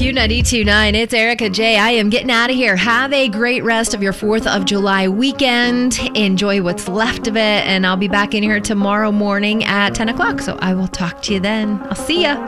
Q92.9, it's Erica J. I am getting out of here. Have a great rest of your 4th of July weekend. Enjoy what's left of it, and I'll be back in here tomorrow morning at 10 o'clock. So I will talk to you then. I'll see ya.